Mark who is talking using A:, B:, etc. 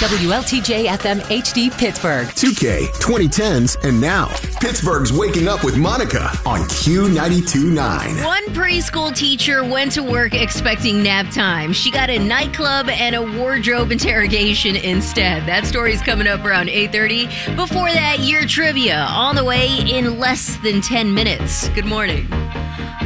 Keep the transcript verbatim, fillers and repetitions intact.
A: W L T J F M H D Pittsburgh.
B: two K, twenty tens, and now. Pittsburgh's Waking Up with Monica on Q ninety-two point nine.
C: One preschool teacher went to work expecting nap time. She got a nightclub and a wardrobe interrogation instead. That story's coming up around eight thirty. Before that, your trivia on the way in less than ten minutes. Good morning.